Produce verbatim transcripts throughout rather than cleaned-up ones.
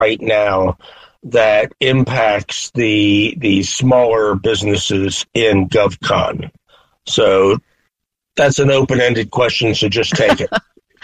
right now that impacts the the smaller businesses in GovCon? So that's an open-ended question, so just take it.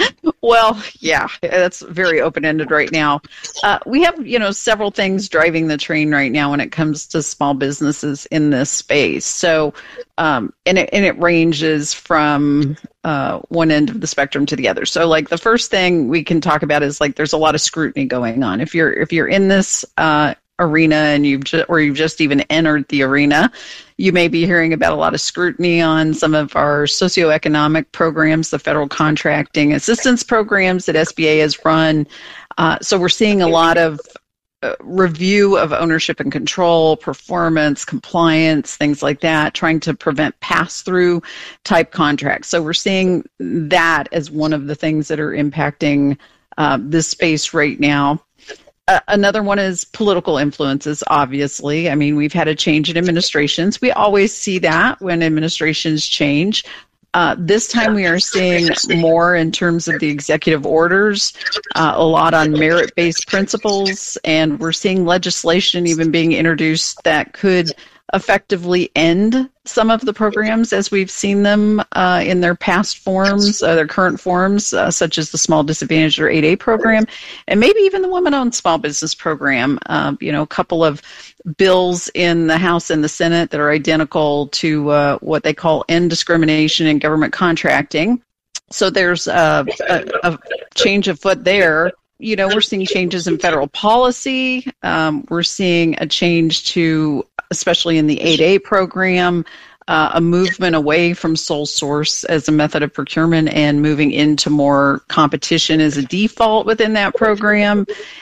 Well, yeah, that's very open-ended right now. Uh, we have, you know, several things driving the train right now when it comes to small businesses in this space. So, um, and it and it ranges from uh, one end of the spectrum to the other. So, like the first thing we can talk about is like there's a lot of scrutiny going on. If you're if you're in this uh, arena and you've ju- or you've just even entered the arena, you may be hearing about a lot of scrutiny on some of our socioeconomic programs, the federal contracting assistance programs that S B A has run. Uh, so we're seeing a lot of uh, review of ownership and control, performance, compliance, things like that, trying to prevent pass-through type contracts. So we're seeing that as one of the things that are impacting uh, this space right now. Uh, another one is political influences, obviously. I mean, we've had a change in administrations. We always see that when administrations change. Uh, this time we are seeing more in terms of the executive orders, uh, a lot on merit-based principles, and we're seeing legislation even being introduced that could effectively end some of the programs as we've seen them uh, in their past forms, uh, their current forms, uh, such as the Small Disadvantaged or eight A program, and maybe even the Women-Owned Small Business Program. Uh, you know, a couple of bills in the House and the Senate that are identical to uh, what they call end discrimination in government contracting. So there's a, a, a change of foot there. You know, we're seeing changes in federal policy. Um, we're seeing a change to, especially in the eight A program, uh, a movement away from sole source as a method of procurement and moving into more competition as a default within that program.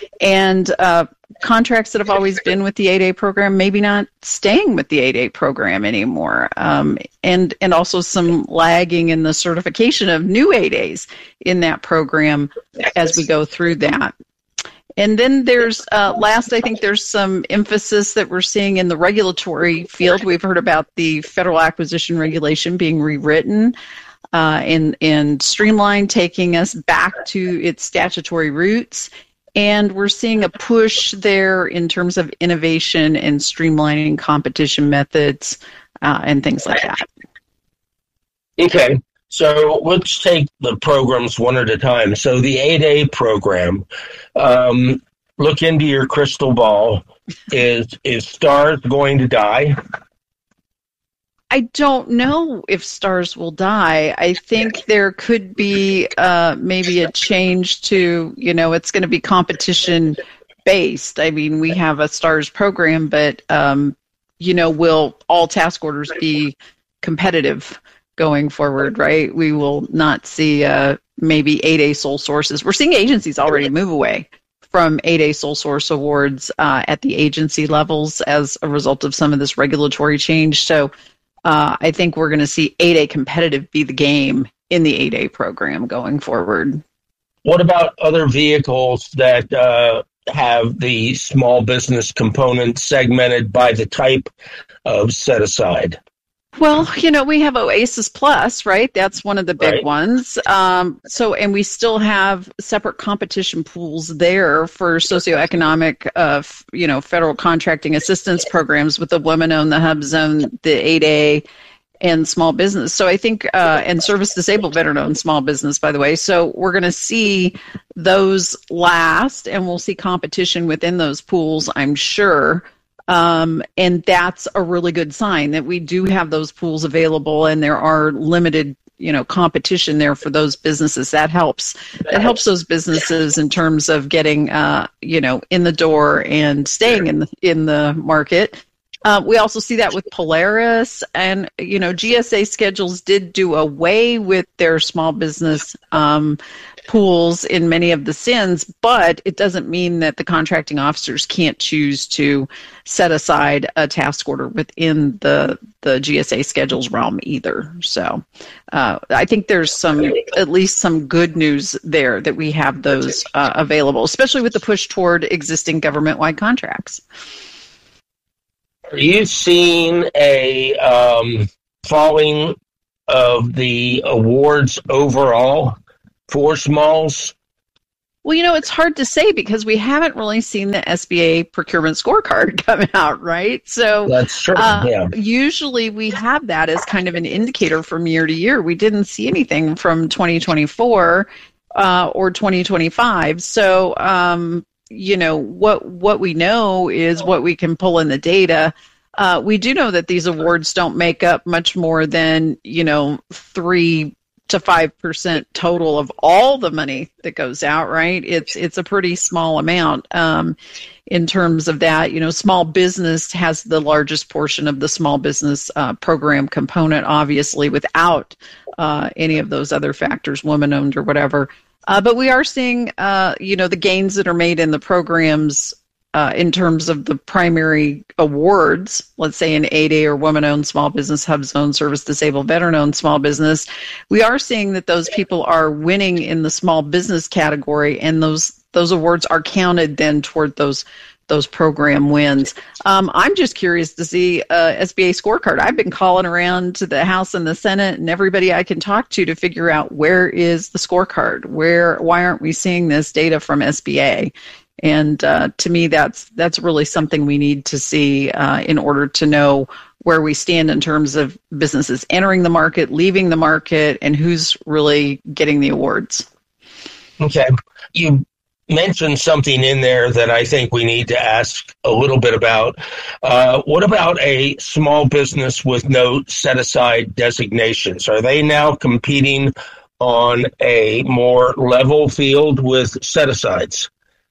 And uh, contracts that have always been with the eight A program, maybe not staying with the eight A program anymore. Um, and, and also some lagging in the certification of new eight A's in that program as we go through that. And then there's, uh, last, I think there's some emphasis that we're seeing in the regulatory field. We've heard about the Federal Acquisition Regulation being rewritten uh, and, and streamlined, taking us back to its statutory roots. And we're seeing a push there in terms of innovation and streamlining competition methods uh, and things like that. Okay. So let's take the programs one at a time. So the eight A program, um, look into your crystal ball. Is is STARS going to die? I don't know if STARS will die. I think there could be uh, maybe a change to, you know, it's going to be competition based. I mean, we have a STARS program, but, um, you know, will all task orders be competitive going forward, right? We will not see uh, maybe eight A sole sources. We're seeing agencies already move away from eight A sole source awards uh, at the agency levels as a result of some of this regulatory change. So uh, I think we're going to see eight A competitive be the game in the eight A program going forward. What about other vehicles that uh, have the small business component segmented by the type of set aside? Well, you know, we have Oasis Plus, right? That's one of the big right. ones. Um, so, and we still have separate competition pools there for socioeconomic, uh, f- you know, federal contracting assistance programs with the Women-Owned, the Hub Zone, the eight A, and small business. So I think, uh, and service disabled veteran-owned small business, by the way. So we're going to see those last, and we'll see competition within those pools, I'm sure. Um, and that's a really good sign that we do have those pools available and there are limited, you know, competition there for those businesses. That helps. That helps those businesses in terms of getting, uh, you know, in the door and staying in the, in the market. Uh, we also see that with Polaris, and, you know, G S A schedules did do away with their small business um, pools in many of the S I Ns, but it doesn't mean that the contracting officers can't choose to set aside a task order within the, the G S A schedules realm either. So uh, I think there's some, at least some good news there that we have those uh, available, especially with the push toward existing government-wide contracts. Are you seeing a um, falling of the awards overall for smalls? Well, you know, it's hard to say because we haven't really seen the S B A procurement scorecard come out, right? So that's true. Uh, yeah. Usually we have that as kind of an indicator from year to year. We didn't see anything from twenty twenty-four uh, or twenty twenty-five. So, um, you know, what what we know is what we can pull in the data. Uh, we do know that these awards don't make up much more than, you know, three to five percent total of all the money that goes out, right? It's it's a pretty small amount um, in terms of that. You know, small business has the largest portion of the small business uh, program component, obviously, without uh, any of those other factors, woman-owned or whatever. Uh, but we are seeing, uh, you know, the gains that are made in the programs Uh, in terms of the primary awards, let's say an eight A or woman-owned small business, hub-zone, service-disabled, veteran-owned small business, we are seeing that those people are winning in the small business category, and those those awards are counted then toward those those program wins. Um, I'm just curious to see uh, S B A scorecard. I've been calling around to the House and the Senate and everybody I can talk to to figure out where is the scorecard? Where why aren't we seeing this data from S B A? And uh, to me, that's that's really something we need to see uh, in order to know where we stand in terms of businesses entering the market, leaving the market, and who's really getting the awards. Okay. You mentioned something in there that I think we need to ask a little bit about. Uh, what about a small business with no set-aside designations? Are they now competing on a more level field with set-asides?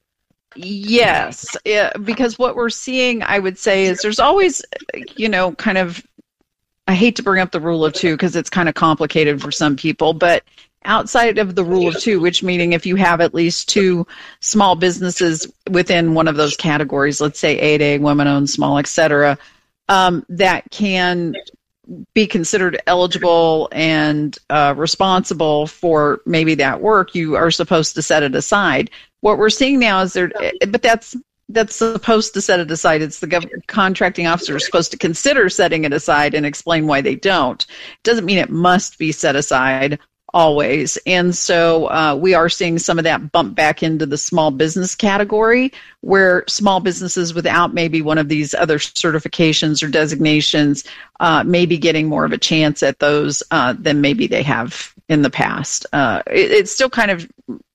Yes, yeah, because what we're seeing, I would say, is there's always, you know, kind of, I hate to bring up the rule of two because it's kind of complicated for some people, but outside of the rule of two, which meaning if you have at least two small businesses within one of those categories, let's say eight A, women-owned, small, et cetera, um, that can be considered eligible and uh, responsible for maybe that work, you are supposed to set it aside. What we're seeing now is there, but that's that's supposed to set it aside. It's the gov- contracting officer is supposed to consider setting it aside and explain why they don't. It doesn't mean it must be set aside always. And so uh, we are seeing some of that bump back into the small business category, where small businesses without maybe one of these other certifications or designations uh, may be getting more of a chance at those uh, than maybe they have in the past. Uh, it, it's still kind of,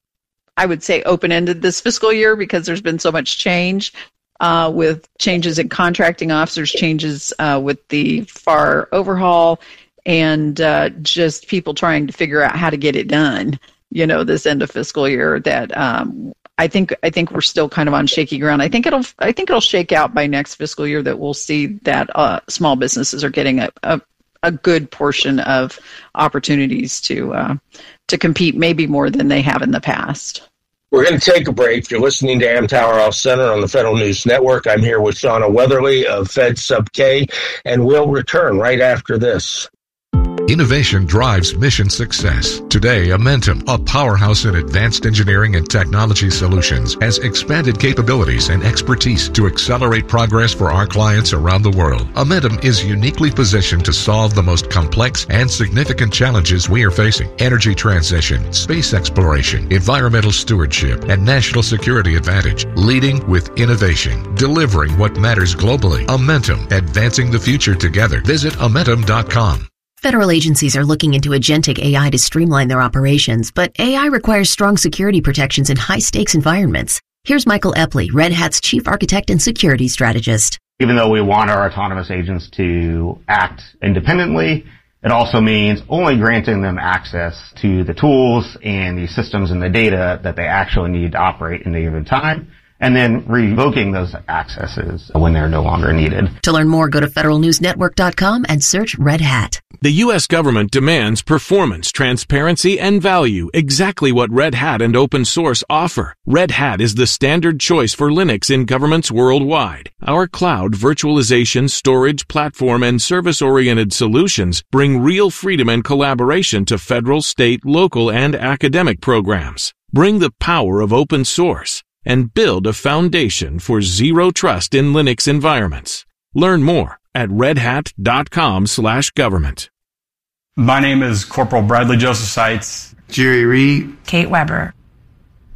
I would say, open-ended this fiscal year because there's been so much change uh, with changes in contracting officers, changes uh, with the F A R overhaul, and uh, just people trying to figure out how to get it done, you know, this end of fiscal year. That um, I think I think we're still kind of on shaky ground. I think it'll I think it'll shake out by next fiscal year that we'll see that uh, small businesses are getting a, a a good portion of opportunities to uh, to compete, maybe more than they have in the past. We're going to take a break. You're listening to Amtower Off Center on the Federal News Network. I'm here with Shauna Weatherly of Fed Sub K, and we'll return right after this. Innovation drives mission success. Today, Amentum, a powerhouse in advanced engineering and technology solutions, has expanded capabilities and expertise to accelerate progress for our clients around the world. Amentum is uniquely positioned to solve the most complex and significant challenges we are facing: energy transition, space exploration, environmental stewardship, and national security advantage. Leading with innovation, delivering what matters globally. Amentum, advancing the future together. Visit Amentum dot com. Federal agencies are looking into agentic A I to streamline their operations, but A I requires strong security protections in high-stakes environments. Here's Michael Epley, Red Hat's chief architect and security strategist. Even though we want our autonomous agents to act independently, it also means only granting them access to the tools and the systems and the data that they actually need to operate in a given time, and then revoking those accesses when they're no longer needed. To learn more, go to federal news network dot com and search Red Hat. The U S government demands performance, transparency, and value, exactly what Red Hat and open source offer. Red Hat is the standard choice for Linux in governments worldwide. Our cloud, virtualization, storage, platform, and service-oriented solutions bring real freedom and collaboration to federal, state, local, and academic programs. Bring the power of open source and build a foundation for zero trust in Linux environments. Learn more at redhat.com slash government. My name is Corporal Bradley Joseph Seitz. Jerry Reed. Kate Weber.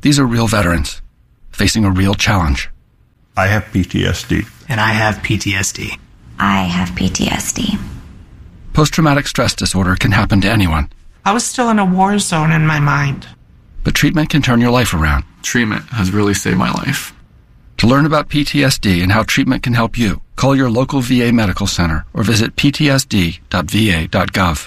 These are real veterans facing a real challenge. I have P T S D. And I have P T S D. I have P T S D. Post-traumatic stress disorder can happen to anyone. I was still in a war zone in my mind. But treatment can turn your life around. Treatment has really saved my life. To learn about P T S D and how treatment can help you, call your local V A medical center or visit p t s d dot v a dot gov.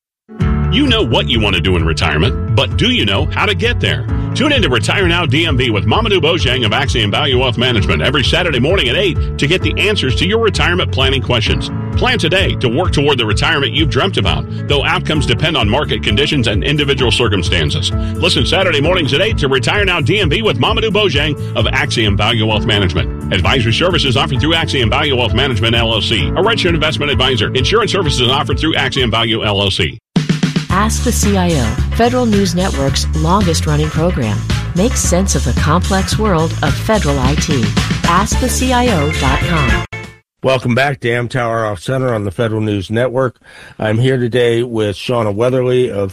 You know what you want to do in retirement, but do you know how to get there? Tune in to Retire Now D M V with Mamadou Bojang of Axiom Value Wealth Management every Saturday morning at eight to get the answers to your retirement planning questions. Plan today to work toward the retirement you've dreamt about, though outcomes depend on market conditions and individual circumstances. Listen Saturday mornings at eight to Retire Now D M V with Mamadou Bojang of Axiom Value Wealth Management. Advisory services offered through Axiom Value Wealth Management, L L C, a registered investment advisor. Insurance services offered through Axiom Value, L L C. Ask the C I O, Federal News Network's longest-running program. Make sense of the complex world of federal I T. ask the C I O dot com. Welcome back to Amtower Off Center on the Federal News Network. I'm here today with Shauna Weatherly of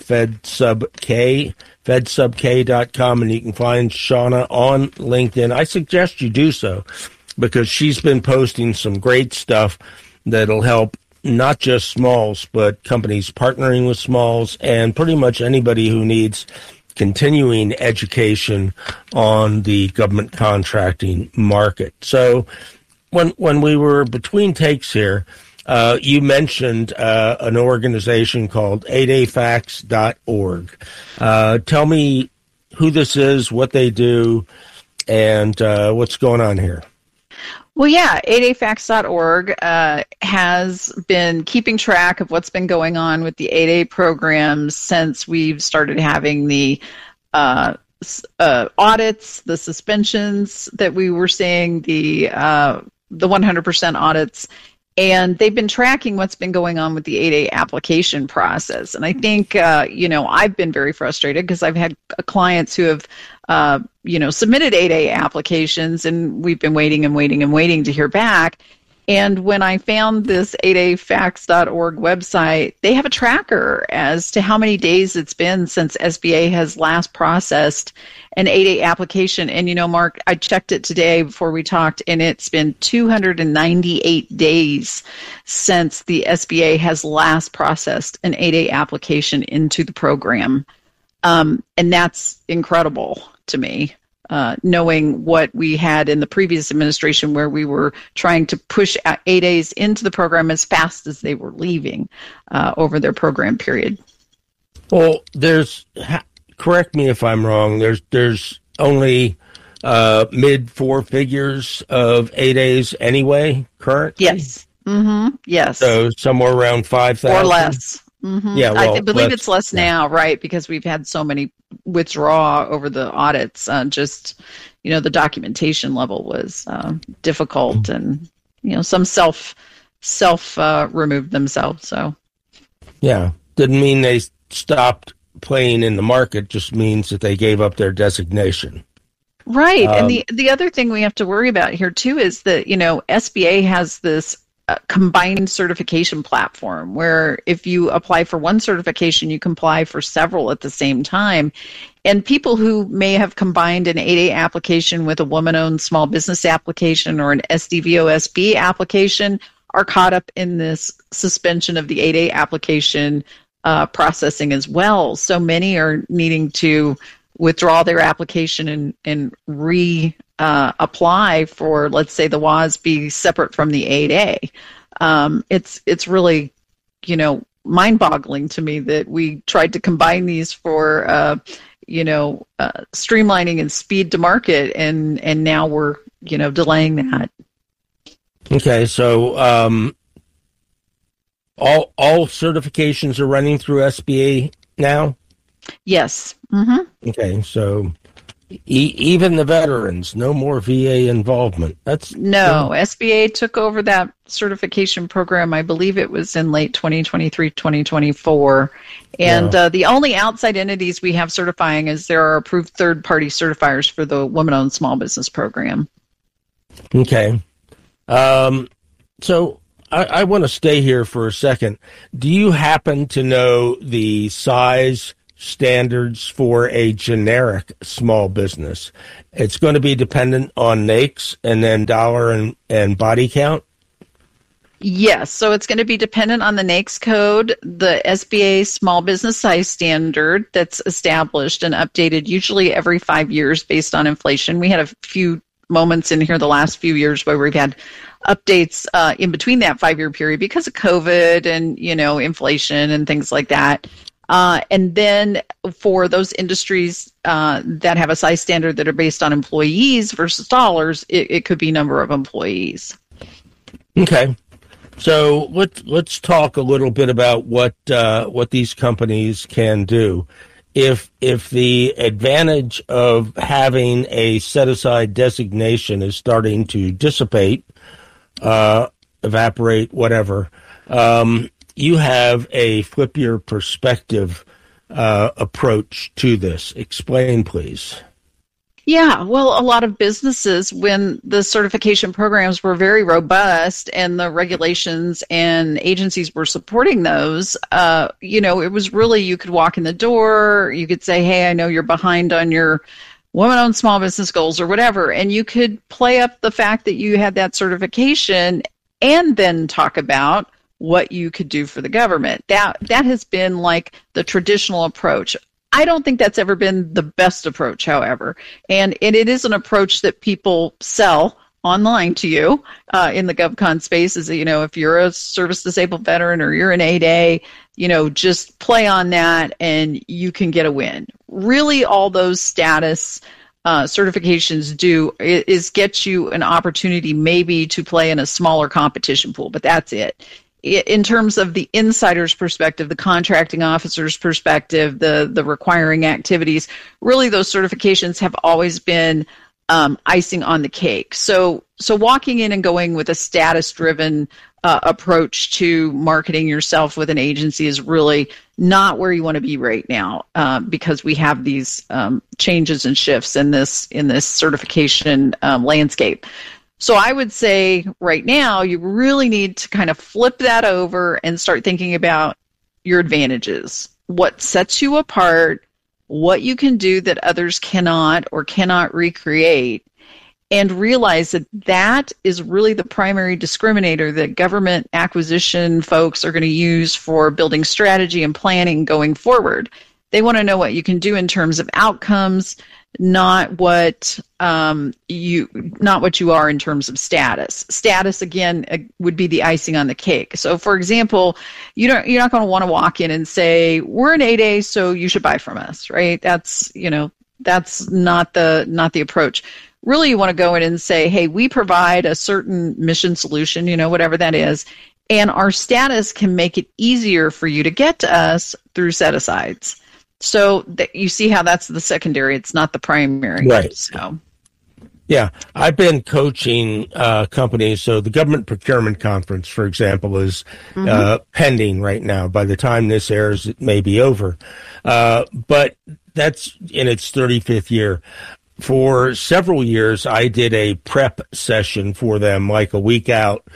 FedSubK, fed sub k dot com, and you can find Shauna on LinkedIn. I suggest you do so because she's been posting some great stuff that'll help not just smalls, but companies partnering with smalls and pretty much anybody who needs continuing education on the government contracting market. So when when we were between takes here, uh, you mentioned uh, an organization called eight a facts dot org. Uh, tell me who this is, what they do, and uh, what's going on here. Well, yeah, eight a facts dot org uh, has been keeping track of what's been going on with the eight A programs since we've started having the uh, uh, audits, the suspensions that we were seeing, the uh, the one hundred percent audits, and they've been tracking what's been going on with the eight A application process. And I think, uh, you know, I've been very frustrated because I've had clients who have Uh, you know, submitted eight A applications, and we've been waiting and waiting and waiting to hear back. And when I found this eight a facts dot org website, they have a tracker as to how many days it's been since S B A has last processed an eight A application. And, you know, Mark, I checked it today before we talked, and it's been two hundred ninety-eight days since the S B A has last processed an eight A application into the program. Um, and that's incredible to me, uh, knowing what we had in the previous administration where we were trying to push eight A's into the program as fast as they were leaving uh, over their program period. Well, there's, correct me if I'm wrong, there's there's only uh, mid four figures of eight A's anyway, current? Yes. Mm-hmm. Yes. So somewhere around five thousand? Or less. Mm-hmm. Yeah, well, I believe less, it's less yeah. now, right? Because we've had so many withdraw over the audits. Uh, just, you know, the documentation level was uh, difficult, mm-hmm. and you know, some self self uh, removed themselves. So, yeah, didn't mean they stopped playing in the market. Just means that they gave up their designation. Right, um, and the the other thing we have to worry about here too is that, you know, S B A has this Uh, combined certification platform where if you apply for one certification, you can apply for several at the same time. And people who may have combined an eight A application with a woman-owned small business application or an S D V O S B application are caught up in this suspension of the eight A application uh, processing as well. So many are needing to withdraw their application and, and re Uh, apply for, let's say, the W A S B separate from the eight A. Um, it's it's really, you know, mind-boggling to me that we tried to combine these for, uh, you know, uh, streamlining and speed to market, and and now we're, you know, delaying that. Okay, so um, all all certifications are running through S B A now? Yes. Mm-hmm. Okay, so E- even the veterans, no more V A involvement. That's no. S B A took over that certification program. I believe it was in late twenty twenty-three, twenty twenty-four. And yeah. uh, the only outside entities we have certifying is there are approved third-party certifiers for the women-owned small business program. Okay. Um, so I, I want to stay here for a second. Do you happen to know the size standards for a generic small business? It's going to be dependent on N A I C S and then dollar and, and body count? Yes, so it's going to be dependent on the N A I C S code, the S B A small business size standard that's established and updated usually every five years based on inflation. We had a few moments in here the last few years where we've had updates uh, in between that five-year period because of COVID and, you know, inflation and things like that. Uh, and then for those industries uh, that have a size standard that are based on employees versus dollars, it, it could be number of employees. Okay. So let's let's talk a little bit about what uh, what these companies can do. If if the advantage of having a set aside designation is starting to dissipate, uh, evaporate, whatever, um, you have a flip your perspective uh, approach to this. Explain, please. Yeah, well, a lot of businesses, when the certification programs were very robust and the regulations and agencies were supporting those, uh, you know, it was really, you could walk in the door, you could say, hey, I know you're behind on your women-owned small business goals or whatever, and you could play up the fact that you had that certification and then talk about what you could do for the government. That that has been like the traditional approach. I don't think that's ever been the best approach, however, and, and it is an approach that people sell online to you uh, in the GovCon space. Is that, you know, if you're a service-disabled veteran or you're an eight A, you know, just play on that and you can get a win. Really, all those status uh, certifications do is get you an opportunity maybe to play in a smaller competition pool, but that's it. In terms of the insider's perspective, the contracting officer's perspective, the, the requiring activities, really those certifications have always been um, icing on the cake. So so walking in and going with a status-driven uh, approach to marketing yourself with an agency is really not where you want to be right now uh, because we have these um, changes and shifts in this in this certification um, landscape. So I would say right now you really need to kind of flip that over and start thinking about your advantages, what sets you apart, what you can do that others cannot or cannot recreate, and realize that that is really the primary discriminator that government acquisition folks are going to use for building strategy and planning going forward. They want to know what you can do in terms of outcomes, not what um, you not what you are in terms of status. Status again uh, would be the icing on the cake. So, for example, you don't you're not going to want to walk in and say we're an eight A, so you should buy from us, right? That's you know that's not the not the approach. Really, you want to go in and say, hey, we provide a certain mission solution, you know, whatever that is, and our status can make it easier for you to get to us through set-asides. So that you see how that's the secondary, it's not the primary. Right. So, yeah, I've been coaching uh, companies. So the government procurement conference, for example, is mm-hmm. uh, pending right now. By the time this airs, it may be over. Uh, but that's in its thirty-fifth year. For several years, I did a prep session for them, like a week out,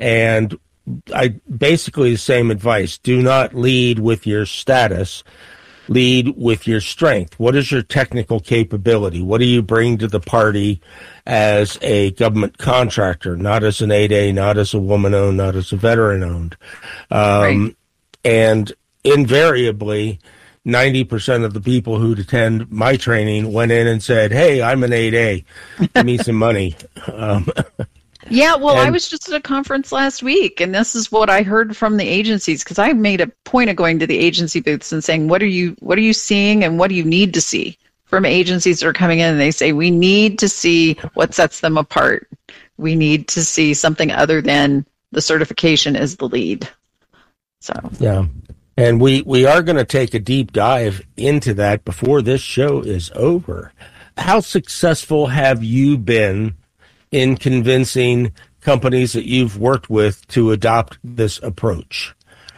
and I basically the same advice: do not lead with your status. Lead with your strength. What is your technical capability? What do you bring to the party as a government contractor, not as an eight A, not as a woman-owned, not as a veteran-owned? Um, right. And invariably, ninety percent of the people who'd attend my training went in and said, hey, I'm an eight A. Give me some money. Um, Yeah, well, and, I was just at a conference last week, and this is what I heard from the agencies, because I made a point of going to the agency booths and saying, what are you what are you seeing and what do you need to see from agencies that are coming in? And they say, we need to see what sets them apart. We need to see something other than the certification as the lead. So yeah, and we, we are going to take a deep dive into that before this show is over. How successful have you been in convincing companies that you've worked with to adopt this approach?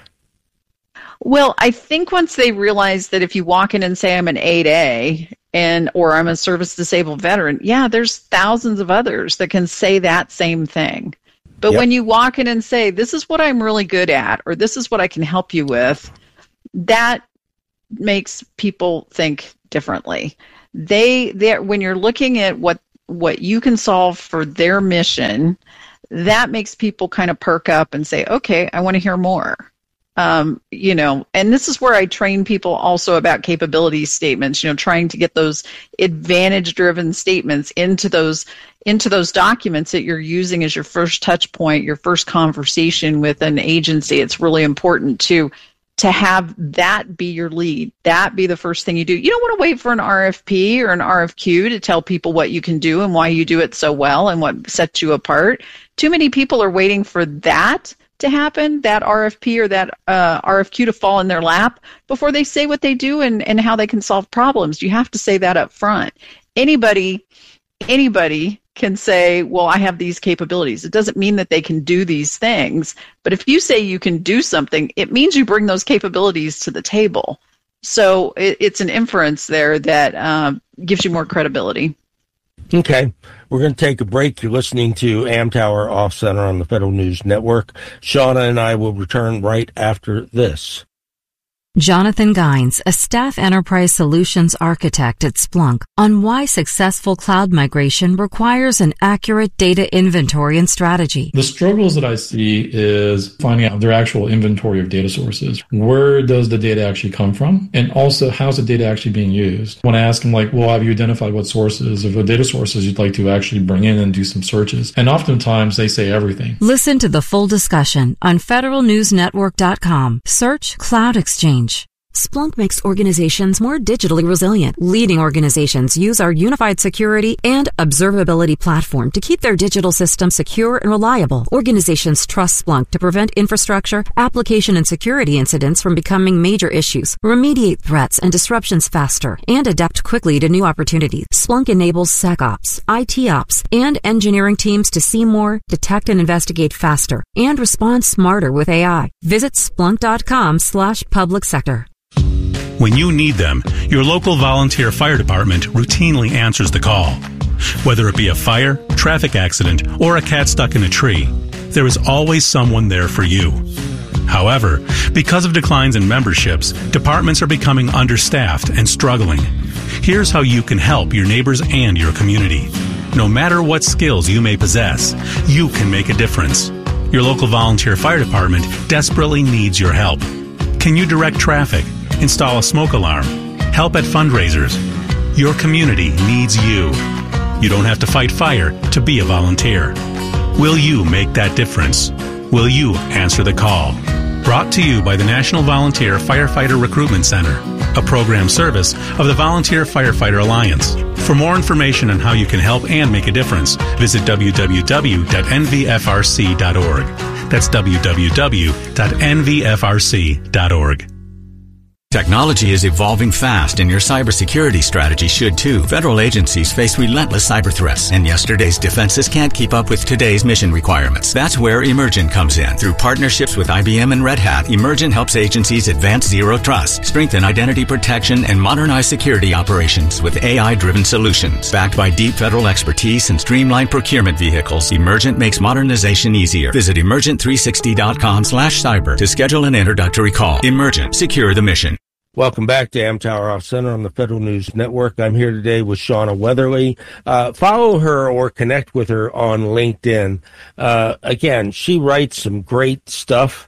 Well, I think once they realize that if you walk in and say I'm an eight A and or I'm a service disabled veteran, yeah, there's thousands of others that can say that same thing. But yep. when you walk in and say, this is what I'm really good at, or this is what I can help you with, that makes people think differently. They, they when you're looking at what what you can solve for their mission, that makes people kind of perk up and say, okay, I want to hear more. Um, you know, and this is where I train people also about capability statements, you know, trying to get those advantage-driven statements into those into those documents that you're using as your first touch point, your first conversation with an agency. It's really important to to have that be your lead, that be the first thing you do. You don't want to wait for an R F P or an R F Q to tell people what you can do and why you do it so well and what sets you apart. Too many people are waiting for that to happen, that R F P or that uh, R F Q to fall in their lap before they say what they do and, and how they can solve problems. You have to say that up front. Anybody, anybody can say, well, I have these capabilities. It doesn't mean that they can do these things. But if you say you can do something, it means you bring those capabilities to the table. So it, it's an inference there that uh, gives you more credibility. Okay. We're going to take a break. You're listening to Amtower Off Center on the Federal News Network. Shauna and I will return right after this. Jonathan Gines, a staff enterprise solutions architect at Splunk, on why successful cloud migration requires an accurate data inventory and strategy. The struggles that I see is finding out their actual inventory of data sources. Where does the data actually come from? And also, how's the data actually being used? When I ask them, like, well, have you identified what sources of data sources you'd like to actually bring in and do some searches? And oftentimes they say everything. Listen to the full discussion on federal news network dot com. Search Cloud Exchange. Splunk makes organizations more digitally resilient. Leading organizations use our unified security and observability platform to keep their digital systems secure and reliable. Organizations trust Splunk to prevent infrastructure, application, and security incidents from becoming major issues, remediate threats and disruptions faster, and adapt quickly to new opportunities. Splunk enables SecOps, I T Ops, and engineering teams to see more, detect and investigate faster, and respond smarter with A I. Visit splunk.com slash public sector. When you need them, your local volunteer fire department routinely answers the call. Whether it be a fire, traffic accident, or a cat stuck in a tree, there is always someone there for you. However, because of declines in memberships, departments are becoming understaffed and struggling. Here's how you can help your neighbors and your community. No matter what skills you may possess, you can make a difference. Your local volunteer fire department desperately needs your help. Can you direct traffic? Install a smoke alarm? Help at fundraisers? Your community needs you. You don't have to fight fire to be a volunteer. Will you make that difference? Will you answer the call? Brought to you by the National Volunteer Firefighter Recruitment Center, a program service of the Volunteer Firefighter Alliance. For more information on how you can help and make a difference, visit w w w dot n v f r c dot org. That's w w w dot n v f r c dot org. Technology is evolving fast, and your cybersecurity strategy should too. Federal agencies face relentless cyber threats, and yesterday's defenses can't keep up with today's mission requirements. That's where Emergent comes in. Through partnerships with I B M and Red Hat, Emergent helps agencies advance zero trust, strengthen identity protection, and modernize security operations with A I-driven solutions. Backed by deep federal expertise and streamlined procurement vehicles, Emergent makes modernization easier. Visit emergent three sixty dot com slash cyber to schedule an introductory call. Emergent. Secure the mission. Welcome back to Amtower Off Center on the Federal News Network. I'm here today with Shauna Weatherly. Uh, follow her or connect with her on LinkedIn. Uh, again, she writes some great stuff,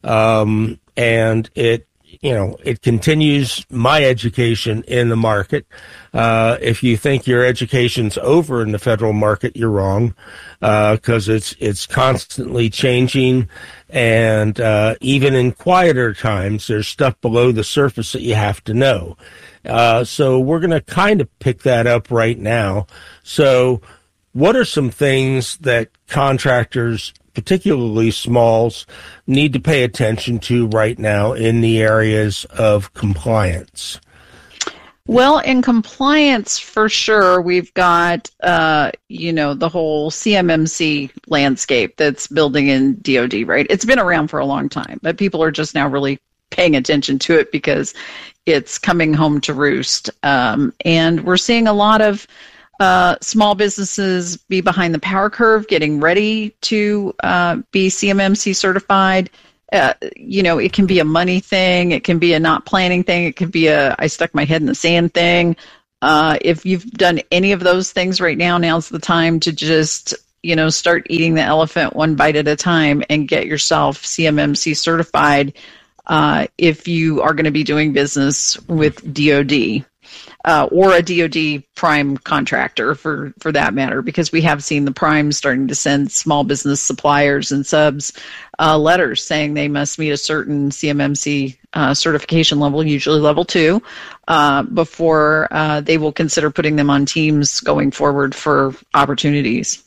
um, and it, you know, it continues my education in the market. Uh, if you think your education's over in the federal market, you're wrong, because uh, it's it's constantly changing. And uh, even in quieter times, there's stuff below the surface that you have to know. Uh, so we're going to kind of pick that up right now. So what are some things that contractors, particularly smalls, need to pay attention to right now in the areas of compliance? Well, in compliance, for sure, we've got, uh, you know, the whole C M M C landscape that's building in D O D, right? It's been around for a long time, but people are just now really paying attention to it because it's coming home to roost. Um, and we're seeing a lot of uh, small businesses be behind the power curve, getting ready to uh, be C M M C certified. Uh, you know, it can be a money thing. It can be a not planning thing. It could be a I stuck my head in the sand thing. Uh, if you've done any of those things right now, now's the time to just, you know, start eating the elephant one bite at a time and get yourself C M M C certified uh, if you are going to be doing business with D O D. Uh, or a D O D prime contractor for, for that matter, because we have seen the primes starting to send small business suppliers and subs uh, letters saying they must meet a certain C M M C uh, certification level, usually level two, uh, before uh, they will consider putting them on teams going forward for opportunities.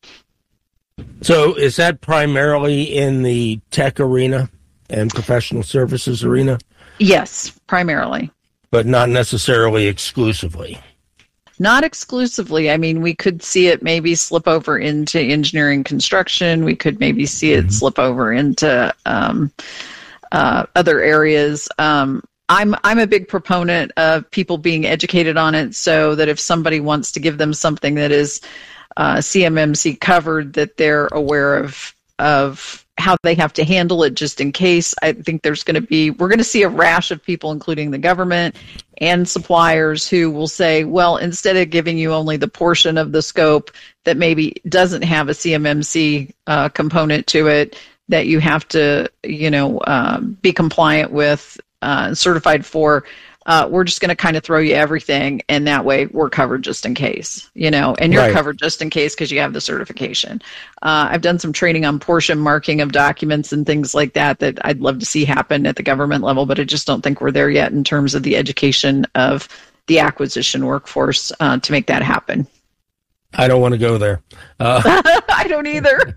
So is that primarily in the tech arena and professional services arena? Yes, primarily. But not necessarily exclusively. Not exclusively. I mean, we could see it maybe slip over into engineering construction. We could maybe see it mm-hmm. slip over into um, uh, other areas. Um, I'm I'm a big proponent of people being educated on it, so that if somebody wants to give them something that is uh, C M M C covered, that they're aware of of how they have to handle it just in case. I think there's going to be, we're going to see a rash of people, including the government and suppliers, who will say, well, instead of giving you only the portion of the scope that maybe doesn't have a C M M C uh, component to it, that you have to, you know, uh, be compliant with, uh, certified for, Uh, we're just going to kind of throw you everything, and that way we're covered just in case, you know, and you're right. covered just in case because you have the certification. Uh, I've done some training on portion marking of documents and things like that that I'd love to see happen at the government level, but I just don't think we're there yet in terms of the education of the acquisition workforce uh, to make that happen. I don't want to go there. Uh, I don't either.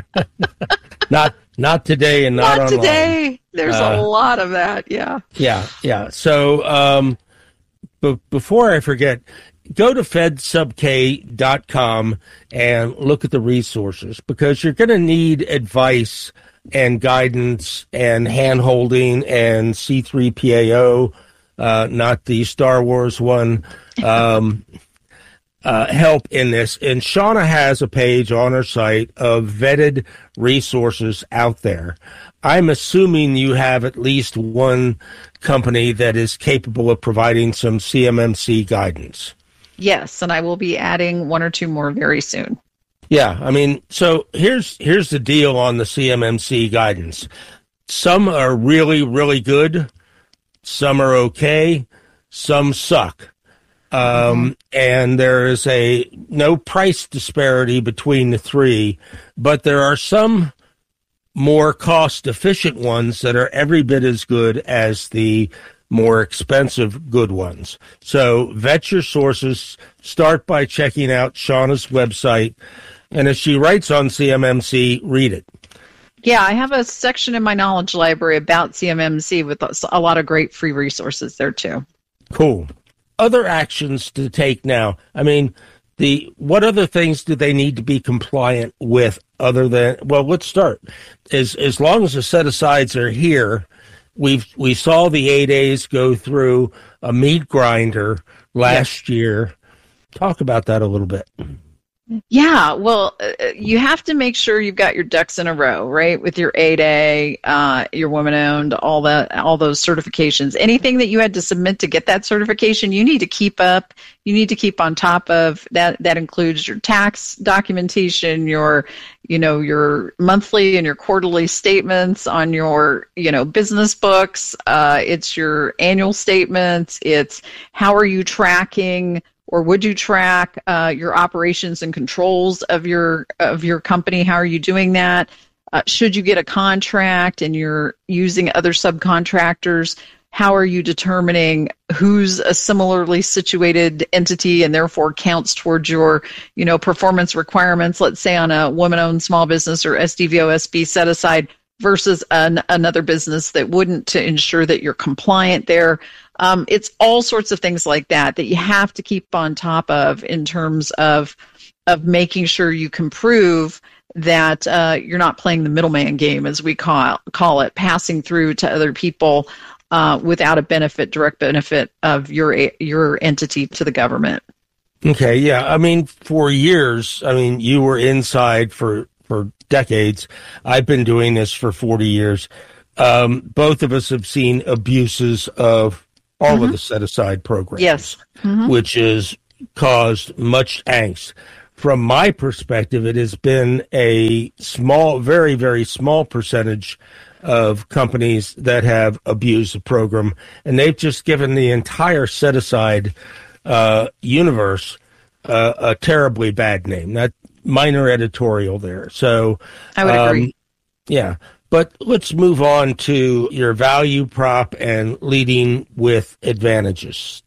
not not today and not, not online. today. There's uh, a lot of that. Yeah. Yeah. Yeah. So, um, but before I forget, go to fed sub k dot com and look at the resources, because you're going to need advice and guidance and hand-holding and C three P A O, uh, not the Star Wars one, um, uh, help in this. And Shauna has a page on her site of vetted resources out there. I'm assuming you have at least one company that is capable of providing some C M M C guidance. Yes, and I will be adding one or two more very soon. Yeah, I mean, so here's here's the deal on the C M M C guidance. Some are really, really good. Some are okay. Some suck. Um, mm-hmm. And there is a no price disparity between the three, but there are some more cost-efficient ones that are every bit as good as the more expensive good ones. So vet your sources. Start by checking out Shauna's website. And as she writes on C M M C, read it. Yeah, I have a section in my knowledge library about C M M C with a lot of great free resources there, too. Cool. Other actions to take now. I mean, the what other things do they need to be compliant with other than, well, let's start. As as long as the set-asides are here, we've we saw the eight A's go through a meat grinder last yeah. year. Talk about that a little bit. Yeah, well, uh, you have to make sure you've got your ducks in a row, right? With your eight A, uh, your woman-owned, all that, all those certifications. Anything that you had to submit to get that certification, you need to keep up. You need to keep on top of that. That includes your tax documentation, your, you know, your monthly and your quarterly statements on your, you know, business books. Uh, it's your annual statements. It's how are you tracking, or would you track uh, your operations and controls of your of your company? How are you doing that? Uh, should you get a contract and you're using other subcontractors, how are you determining who's a similarly situated entity and therefore counts towards your, you know, performance requirements? Let's say on a woman-owned small business or S D V O S B set aside versus an, another business that wouldn't, to ensure that you're compliant there. Um, it's all sorts of things like that that you have to keep on top of in terms of of making sure you can prove that uh, you're not playing the middleman game, as we call call it, passing through to other people uh, without a benefit, direct benefit of your your entity to the government. Okay, yeah. I mean, for years, I mean, you were inside for for decades. I've been doing this for forty years. Um, both of us have seen abuses of all mm-hmm. of the set-aside programs, yes, mm-hmm. which has caused much angst. From my perspective, it has been a small, very, very small percentage of companies that have abused the program, and they've just given the entire set-aside uh, universe uh, a terribly bad name. That minor editorial there. So I would agree. Um, yeah. But let's move on to your value prop and leading with advantages.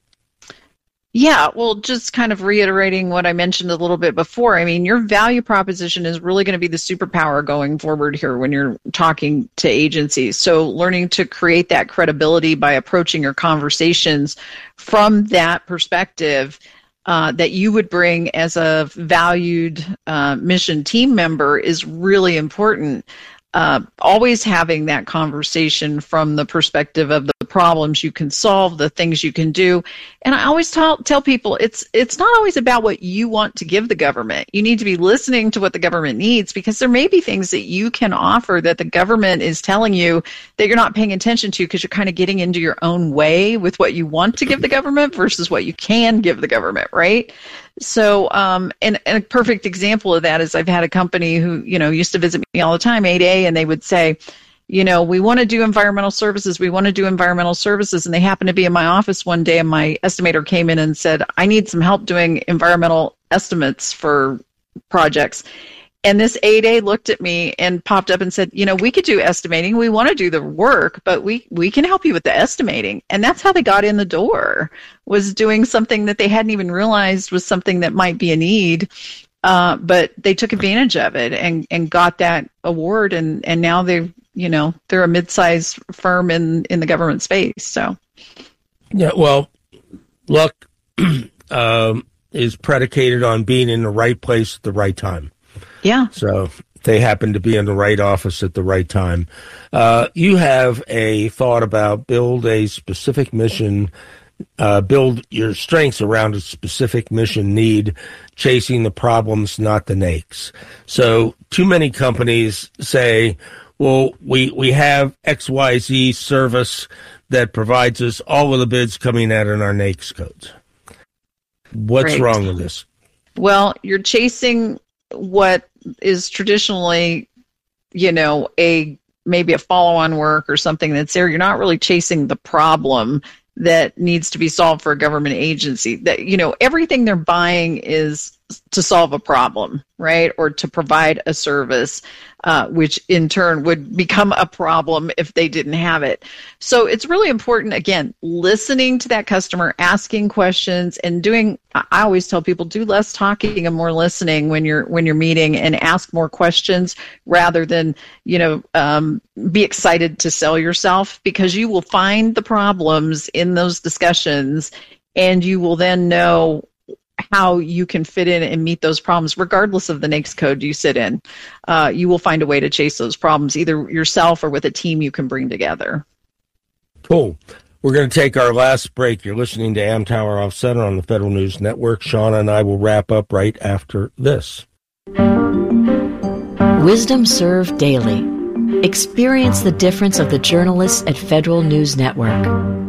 Yeah, well, just kind of reiterating what I mentioned a little bit before. I mean, your value proposition is really going to be the superpower going forward here when you're talking to agencies. So learning to create that credibility by approaching your conversations from that perspective uh, that you would bring as a valued uh, mission team member is really important. Uh, always having that conversation from the perspective of the problems you can solve, the things you can do. And I always tell, tell people it's it's not always about what you want to give the government. You need to be listening to what the government needs, because there may be things that you can offer that the government is telling you that you're not paying attention to because you're kind of getting into your own way with what you want to give the government versus what you can give the government, right? So, um, and, and a perfect example of that is I've had a company who, you know, used to visit me all the time, eight A, and they would say, you know, we want to do environmental services. We want to do environmental services. And they happened to be in my office one day, and my estimator came in and said, I need some help doing environmental estimates for projects. And this eight A looked at me and popped up and said, you know, we could do estimating. We want to do the work, but we, we can help you with the estimating. And that's how they got in the door, was doing something that they hadn't even realized was something that might be a need. Uh, but they took advantage of it and, and got that award. And, and now they're, you know, they're a mid-sized firm in, in the government space. So, yeah, well, luck um, is predicated on being in the right place at the right time. Yeah. So they happen to be in the right office at the right time. Uh, you have a thought about build a specific mission, uh, build your strengths around a specific mission need, chasing the problems, not the nakes. So too many companies say, well, we, we have X Y Z service that provides us all of the bids coming out in our NAICS codes. What's Great. wrong with this? Well, you're chasing what is traditionally, you know, a maybe a follow-on work or something that's there. You're not really chasing the problem that needs to be solved for a government agency. That, you know, everything they're buying is to solve a problem, right? Or to provide a service, uh, which in turn would become a problem if they didn't have it. So it's really important, again, listening to that customer, asking questions, and doing, I always tell people, do less talking and more listening when you're when you're meeting, and ask more questions rather than, you know, um, be excited to sell yourself, because you will find the problems in those discussions, and you will then know how you can fit in and meet those problems, regardless of the NAICS code you sit in. Uh, you will find a way to chase those problems, either yourself or with a team you can bring together. Cool. We're going to take our last break. You're listening to Amtower Off Center on the Federal News Network. Shauna and I will wrap up right after this. Wisdom Served Daily. Experience the difference of the journalists at Federal News Network.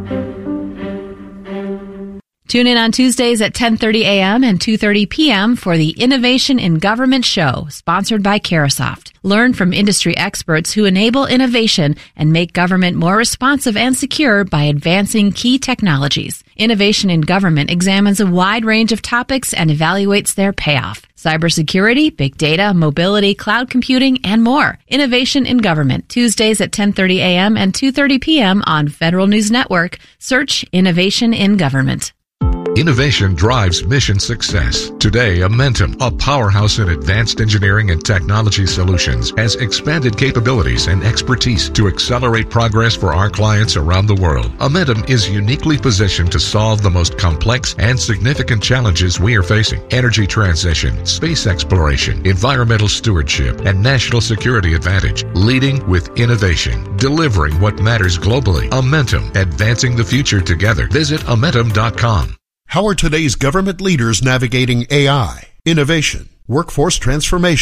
Tune in on Tuesdays at ten thirty a.m. and two thirty p.m. for the Innovation in Government Show, sponsored by Carahsoft. Learn from industry experts who enable innovation and make government more responsive and secure by advancing key technologies. Innovation in Government examines a wide range of topics and evaluates their payoff. Cybersecurity, big data, mobility, cloud computing, and more. Innovation in Government, Tuesdays at ten thirty a.m. and two thirty p.m. on Federal News Network. Search Innovation in Government. Innovation drives mission success. Today, Amentum, a powerhouse in advanced engineering and technology solutions, has expanded capabilities and expertise to accelerate progress for our clients around the world. Amentum is uniquely positioned to solve the most complex and significant challenges we are facing: energy transition, space exploration, environmental stewardship, and national security advantage. Leading with innovation, delivering what matters globally. Amentum, advancing the future together. Visit Amentum dot com. How are today's government leaders navigating A I, innovation, workforce transformation,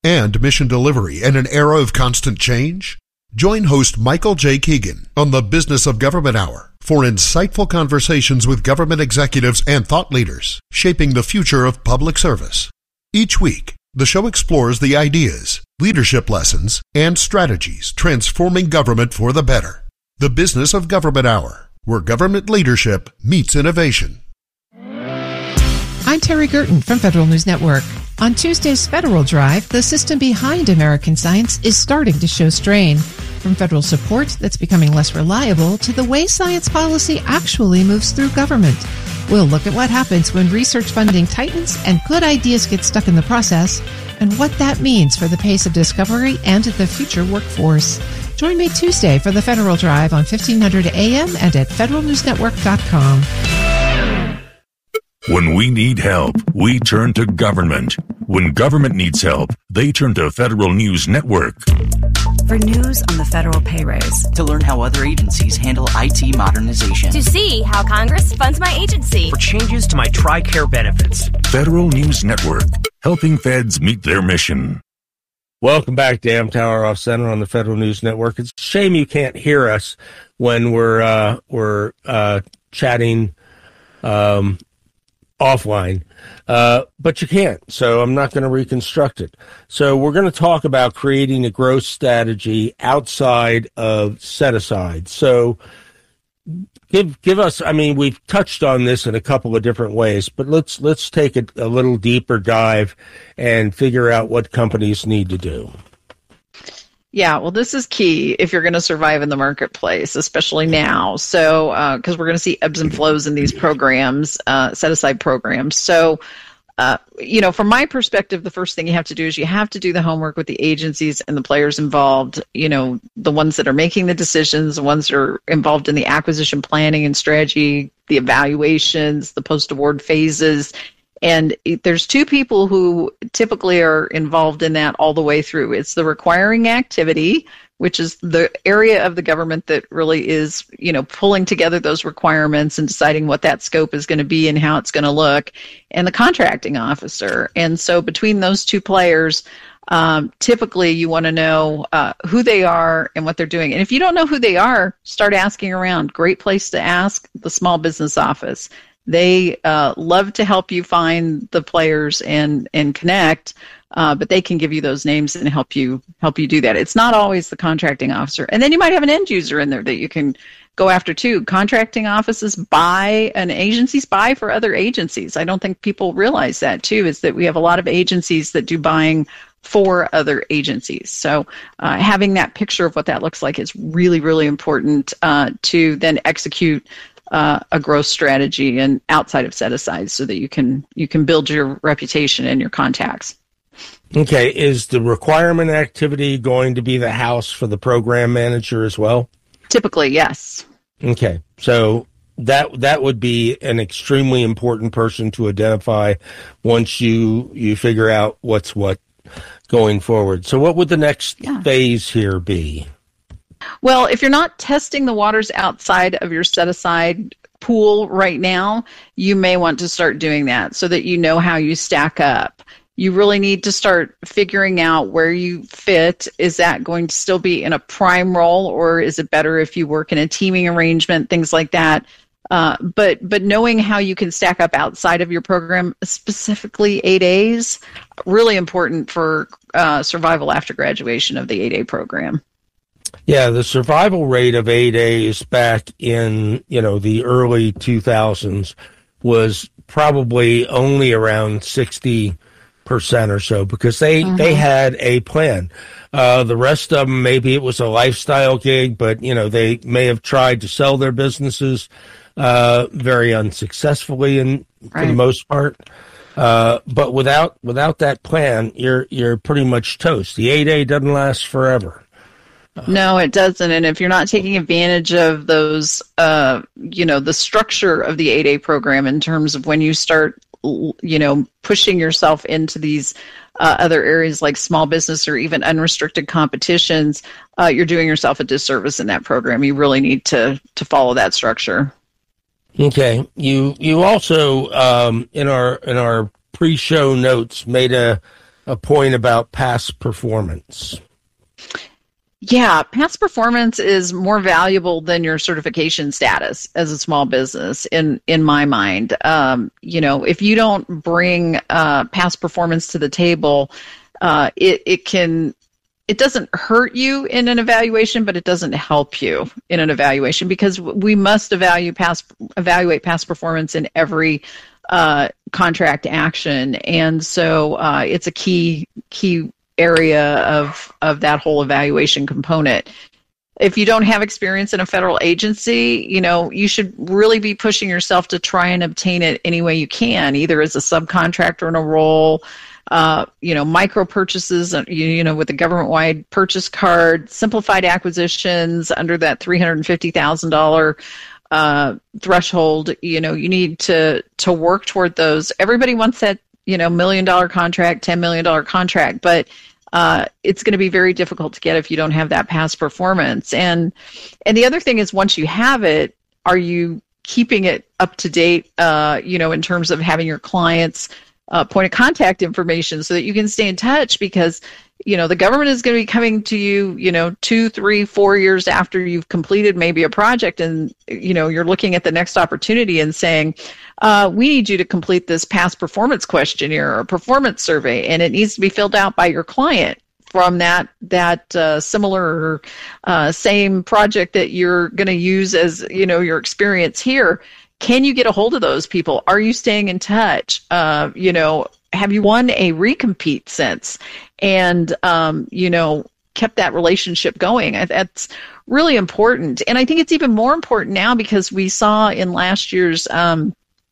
and mission delivery in an era of constant change? Join host Michael J. Keegan on the Business of Government Hour for insightful conversations with government executives and thought leaders shaping the future of public service. Each week, the show explores the ideas, leadership lessons, and strategies transforming government for the better. The Business of Government Hour, where government leadership meets innovation. I'm Terry Gerton from Federal News Network. On Tuesday's Federal Drive, the system behind American science is starting to show strain. From federal support that's becoming less reliable to the way science policy actually moves through government. We'll look at what happens when research funding tightens and good ideas get stuck in the process, and what that means for the pace of discovery and the future workforce. Join me Tuesday for the Federal Drive on fifteen hundred A M and at federal news network dot com. When we need help, we turn to government. When government needs help, they turn to Federal News Network. For news on the federal pay raise. To learn how other agencies handle I T modernization. To see how Congress funds my agency. For changes to my TRICARE benefits. Federal News Network, helping feds meet their mission. Welcome back to Amtower Off Center on the Federal News Network. It's a shame you can't hear us when we're uh, we're uh, chatting um, offline, uh, but you can't. So I'm not going to reconstruct it. So we're going to talk about creating a growth strategy outside of set aside. So give give us. I mean, we've touched on this in a couple of different ways, but let's let's take a, a little deeper dive and figure out what companies need to do. Yeah, well, this is key if you're going to survive in the marketplace, especially now. So, because uh, we're going to see ebbs and flows in these programs, uh, set-aside programs. So, uh, you know, from my perspective, the first thing you have to do is you have to do the homework with the agencies and the players involved, you know, the ones that are making the decisions, the ones that are involved in the acquisition planning and strategy, the evaluations, the post-award phases. And there's two people who typically are involved in that all the way through. It's the requiring activity, which is the area of the government that really is, you know, pulling together those requirements and deciding what that scope is going to be and how it's going to look, and the contracting officer. And so between those two players, um, typically you want to know uh, who they are and what they're doing. And if you don't know who they are, start asking around. Great place to ask, the Small Business Office. They uh, love to help you find the players and and connect, uh, but they can give you those names and help you help you do that. It's not always the contracting officer, and then you might have an end user in there that you can go after too. Contracting offices buy, and agencies buy for other agencies. I don't think people realize that too. Is that we have a lot of agencies that do buying for other agencies. So uh, having that picture of what that looks like is really really important uh, to then execute Uh, a growth strategy and outside of set aside, so that you can you can build your reputation and your contacts. Okay, is the requirement activity going to be the house for the program manager as well? Typically, yes. Okay, so that that would be an extremely important person to identify once you you figure out what's what going forward. So what would the next yeah. phase here be? Well, if you're not testing the waters outside of your set-aside pool right now, you may want to start doing that so that you know how you stack up. You really need to start figuring out where you fit. Is that going to still be in a prime role, or is it better if you work in a teaming arrangement, things like that? Uh, but but knowing how you can stack up outside of your program, specifically eight A's, really important for uh, survival after graduation of the eight A program. Yeah, the survival rate of eight A's back in, you know, the early two thousands was probably only around sixty percent or so, because they, mm-hmm. they had a plan. Uh, the rest of them, maybe it was a lifestyle gig, but, you know, they may have tried to sell their businesses uh, very unsuccessfully in, right. for the most part. Uh, but without without that plan, you're you're pretty much toast. The eight A doesn't last forever. No, it doesn't. And if you're not taking advantage of those, uh, you know, the structure of the eight A program in terms of when you start, you know, pushing yourself into these uh, other areas like small business or even unrestricted competitions, uh, you're doing yourself a disservice in that program. You really need to to follow that structure. Okay. You you also um, in our in our pre-show notes made a a point about past performance. Yeah, past performance is more valuable than your certification status as a small business, in in my mind. Um, you know, if you don't bring uh, past performance to the table, uh, it it can it doesn't hurt you in an evaluation, but it doesn't help you in an evaluation, because we must evaluate past evaluate past performance in every uh, contract action, and so uh, it's a key key. area of of that whole evaluation component. If you don't have experience in a federal agency, you know, you should really be pushing yourself to try and obtain it any way you can, either as a subcontractor in a role, uh, you know, micro purchases, you, you know, with the government-wide purchase card, simplified acquisitions under that three hundred fifty thousand dollars uh, threshold. You know, you need to to work toward those. Everybody wants that, you know, million dollar contract, ten million dollar contract, but uh, it's going to be very difficult to get if you don't have that past performance. And and the other thing is, once you have it, are you keeping it up to date, uh, you know, in terms of having your clients' uh, point of contact information so that you can stay in touch? Because, you know, the government is going to be coming to you, you know, two, three, four years after you've completed maybe a project, and, you know, you're looking at the next opportunity and saying, uh, we need you to complete this past performance questionnaire or performance survey, and it needs to be filled out by your client from that that uh, similar uh, same project that you're going to use as, you know, your experience here. Can you get a hold of those people? Are you staying in touch? Uh, you know, have you won a recompete since? And, um, you know, kept that relationship going? That's really important. And I think it's even more important now because we saw in last year's um,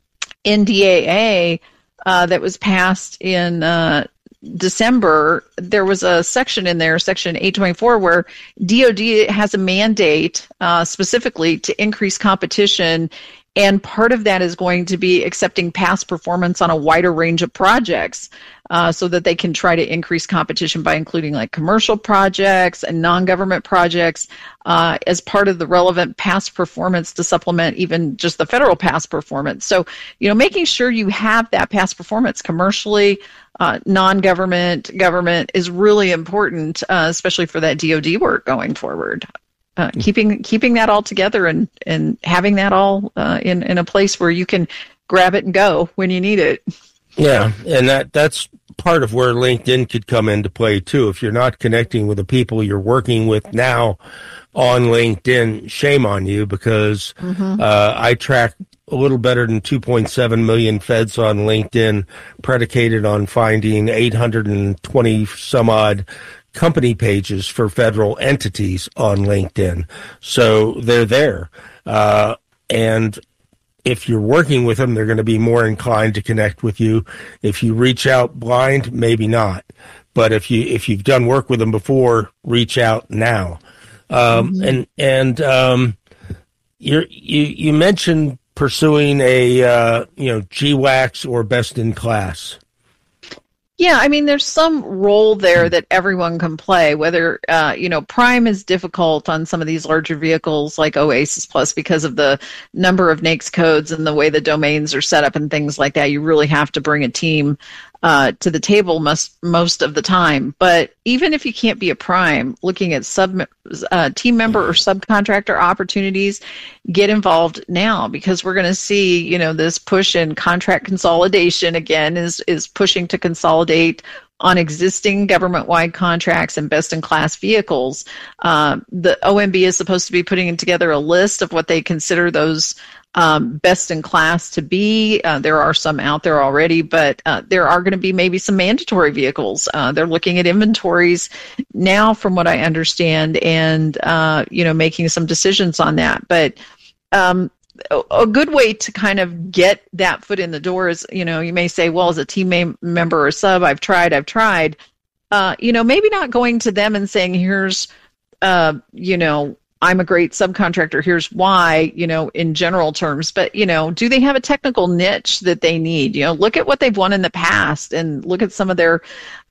N D A A uh, that was passed in uh, December, there was a section in there, Section eight twenty-four, where D O D has a mandate uh, specifically to increase competition. And part of that is going to be accepting past performance on a wider range of projects uh, so that they can try to increase competition by including like commercial projects and non-government projects uh, as part of the relevant past performance to supplement even just the federal past performance. So, you know, making sure you have that past performance commercially, uh, non-government, government is really important, uh, especially for that D O D work going forward. Uh, keeping keeping that all together and, and having that all uh, in, in a place where you can grab it and go when you need it. Yeah, and that that's part of where LinkedIn could come into play, too. If you're not connecting with the people you're working with now on LinkedIn, shame on you, because mm-hmm. uh, I track a little better than two point seven million feds on LinkedIn, predicated on finding eight hundred twenty some odd company pages for federal entities on LinkedIn. So they're there. Uh, and if you're working with them, they're going to be more inclined to connect with you. If you reach out blind, maybe not. But if you, if you've done work with them before, reach out now. Um, mm-hmm. and, and, um, you're, you, you mentioned pursuing a, uh, you know, G WACS or best in class. Yeah, I mean, there's some role there that everyone can play, whether, uh, you know, Prime is difficult on some of these larger vehicles like Oasis Plus because of the number of N A I C S codes and the way the domains are set up and things like that. You really have to bring a team uh, to the table most, most of the time. But even if you can't be a Prime, looking at sub uh, team member or subcontractor opportunities, get involved now, because we're going to see, you know, this push in contract consolidation again is is pushing to consolidate on existing government-wide contracts and best-in-class vehicles. Uh, the O M B is supposed to be putting together a list of what they consider those um, best-in-class to be. Uh, there are some out there already, but uh, there are going to be maybe some mandatory vehicles. Uh, they're looking at inventories now, from what I understand, and uh, you know, making some decisions on that. But um, a good way to kind of get that foot in the door is, you know, you may say, well, as a team member or sub, I've tried, I've tried. Uh, you know, maybe not going to them and saying, here's, uh, you know, I'm a great subcontractor, here's why, you know, in general terms. But, you know, do they have a technical niche that they need? You know, look at what they've won in the past and look at some of their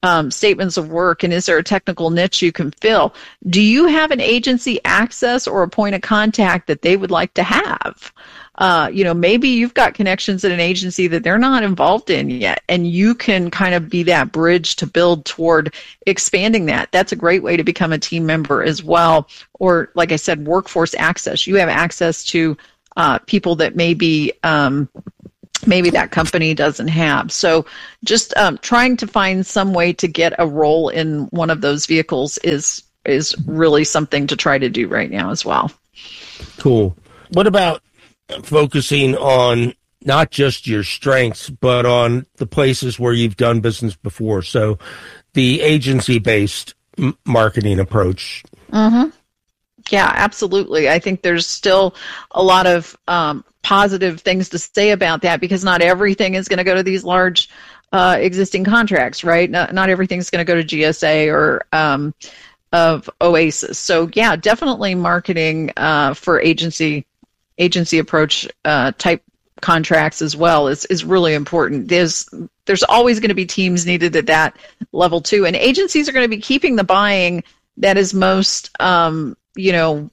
um, statements of work, and is there a technical niche you can fill? Do you have an agency access or a point of contact that they would like to have? Uh, you know, maybe you've got connections at an agency that they're not involved in yet, and you can kind of be that bridge to build toward expanding that. That's a great way to become a team member as well. Or, like I said, workforce access. You have access to uh, people that maybe um, maybe that company doesn't have. So just um, trying to find some way to get a role in one of those vehicles is is really something to try to do right now as well. Cool. What about focusing on not just your strengths, but on the places where you've done business before? So the agency-based m- marketing approach. Mm-hmm. Yeah, absolutely. I think there's still a lot of um, positive things to say about that, because not everything is going to go to these large uh, existing contracts, right? Not, not everything's going to go to G S A or um, of Oasis. So yeah, definitely marketing uh, for agency agency approach uh, type contracts as well is, is really important. There's there's always going to be teams needed at that level too, and agencies are going to be keeping the buying that is most um, you know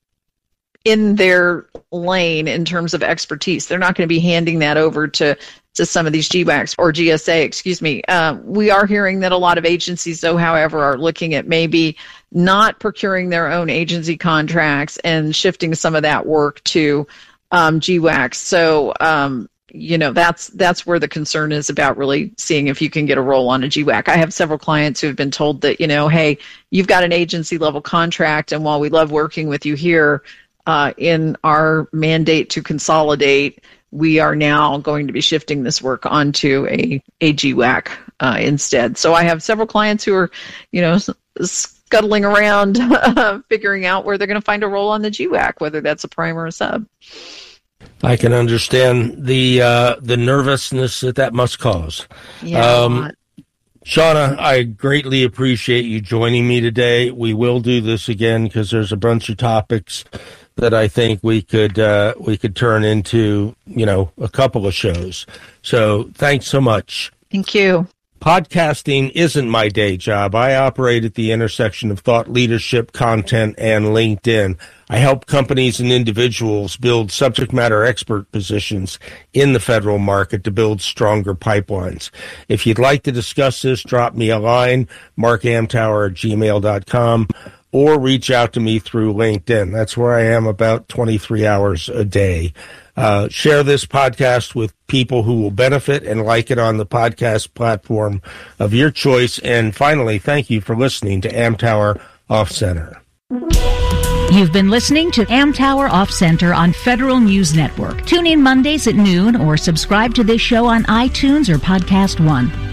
in their lane in terms of expertise. They're not going to be handing that over to to some of these G WACs or G S A, excuse me. Uh, we are hearing that a lot of agencies, though, however, are looking at maybe not procuring their own agency contracts and shifting some of that work to um, G WACs. So, um, you know, that's that's where the concern is about really seeing if you can get a role on a G WAC. I have several clients who have been told that, you know, hey, you've got an agency level contract, and while we love working with you here, uh, in our mandate to consolidate, we are now going to be shifting this work onto a, a G WAC uh, instead. So I have several clients who are, you know, scuttling around, figuring out where they're going to find a role on the G WAC, whether that's a prime or a sub. I can understand the uh, the nervousness that that must cause. Yeah. Um, Shauna, I greatly appreciate you joining me today. We will do this again because there's a bunch of topics that I think we could uh, we could turn into, you know, a couple of shows. So thanks so much. Thank you. Podcasting isn't my day job. I operate at the intersection of thought leadership, content, and LinkedIn. I help companies and individuals build subject matter expert positions in the federal market to build stronger pipelines. If you'd like to discuss this, drop me a line, mark amtower at gmail dot com, or reach out to me through LinkedIn. That's where I am about twenty-three hours a day. Uh, share this podcast with people who will benefit and like it on the podcast platform of your choice. And finally, thank you for listening to Amtower Off Center. You've been listening to Amtower Off Center on Federal News Network. Tune in Mondays at noon or subscribe to this show on iTunes or Podcast One.